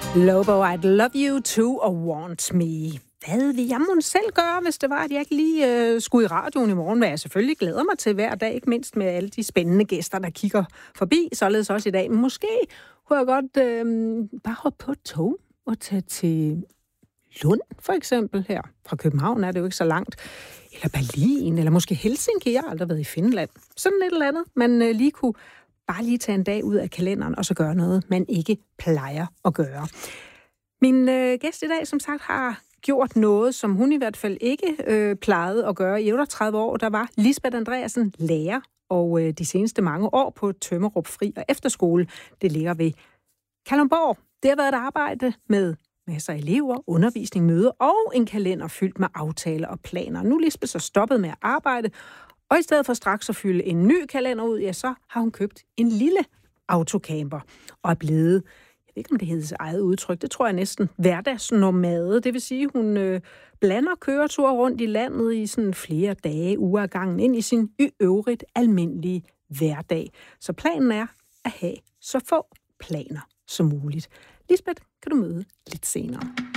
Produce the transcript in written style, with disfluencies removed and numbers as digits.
Lobo, I'd love you to or want me. Hvad vil jeg måske selv gøre, hvis det var, at jeg ikke lige skulle i radioen i morgen? Hvad jeg selvfølgelig glæder mig til hver dag, ikke mindst med alle de spændende gæster, der kigger forbi, således også i dag. Men måske kunne jeg godt bare hoppe på et tog og tage til Lund, for eksempel her. Fra København er det jo ikke så langt. Eller Berlin, eller måske Helsinki. Jeg har aldrig været i Finland. Sådan et eller andet, man lige kunne bare lige tage en dag ud af kalenderen, og så gøre noget, man ikke plejer at gøre. Min gæst i dag, som sagt, har gjort noget, som hun i hvert fald ikke plejede at gøre. I 38 år, der var Lisbeth Andreasen lærer, og de seneste mange år på Tømmerup Fri- og Efterskole. Det ligger ved Kalundborg. Det har været et arbejde med masser af elever, undervisning, møder og en kalender fyldt med aftaler og planer. Nu er Lisbeth så stoppet med at arbejde, og i stedet for straks at fylde en ny kalender ud, ja, så har hun købt en lille autocamper og er blevet, jeg ved ikke, om det hedder eget udtryk, det tror jeg næsten, hverdagsnomade. Det vil sige, hun blander køreture rundt i landet i sådan flere dage, uger ad gangen, ind i sin øvrigt almindelige hverdag. Så planen er at have så få planer som muligt. Lisbeth kan du møde lidt senere.